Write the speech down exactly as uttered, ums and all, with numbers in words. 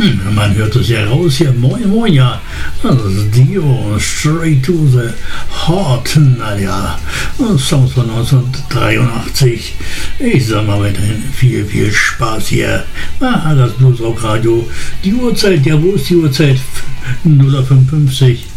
Man hört es ja raus hier. Moin, moin, ja. Das ist Dio, Straight to the Heart. Na ja, Songs von neunzehnhundertdreiundachtzig. Ich sag mal weiterhin viel, viel Spaß hier. Aha, das Bluesrock Radio. Die Uhrzeit, ja, wo ist die Uhrzeit? null Uhr fünfundfünfzig.